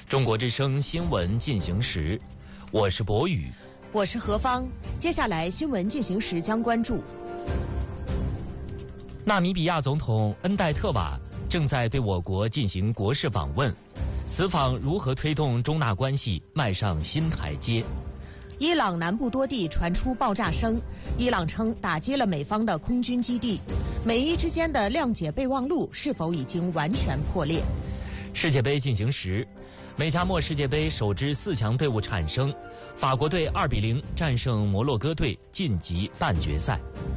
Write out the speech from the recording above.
中国之声新闻进行时，我是博宇， 我是何芳。接下来新闻进行时将关注： 纳米比亚总统恩戴特瓦正在对我国进行国事访问，此访如何推动中纳关系迈上新台阶？ 伊朗南部多地传出爆炸声，伊朗称打击了美方的空军基地。美伊之间的谅解备忘录是否已经完全破裂？ 世界杯进行时，美加墨世界杯首支4强队伍产生，法国队2-0战胜摩洛哥队晋级半决赛。